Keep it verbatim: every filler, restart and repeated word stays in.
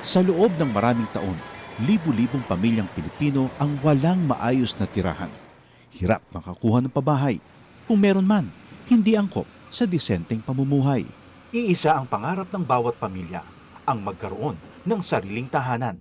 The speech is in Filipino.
Sa loob ng maraming taon, libu-libong pamilyang Pilipino ang walang maayos na tirahan. Hirap makakuha ng pabahay. Kung meron man, hindi angkop sa disenteng pamumuhay. Iisa ang pangarap ng bawat pamilya, ang magkaroon ng sariling tahanan.